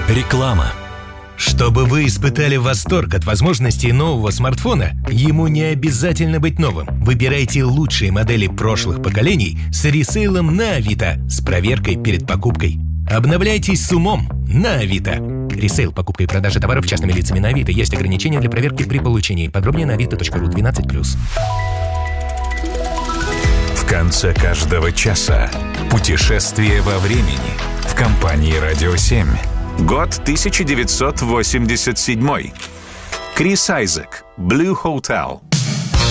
Реклама. Чтобы вы испытали восторг от возможностей нового смартфона, ему не обязательно быть новым. Выбирайте лучшие модели прошлых поколений с ресейлом на Авито с проверкой перед покупкой. Обновляйтесь с умом на Авито. Ресейл, покупка и продажа товаров частными лицами на Авито. Есть ограничения для проверки при получении. Подробнее на avito.ru 12+. В конце каждого часа путешествие во времени в компании «Радио 7». Год 1987. Крис Айзек, Blue Hotel.